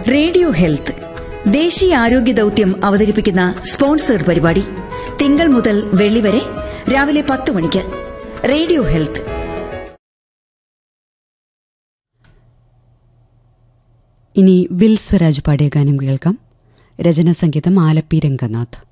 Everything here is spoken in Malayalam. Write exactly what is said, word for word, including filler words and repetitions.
റേഡിയോ ഹെൽത്ത് ദേശീയ ആരോഗ്യ ദൌത്യം അവതരിപ്പിക്കുന്ന സ്പോൺസേഡ് പരിപാടി തിങ്കൾ മുതൽ വെള്ളി വരെ രാവിലെ പത്ത് മണിക്ക്. Radio health. ഇനി വിൽ സ്വരാജ് പാടിയ ഗാനം കേൾക്കാം. രചനാ സംഗീതം ആലപ്പി രംഗനാഥ്.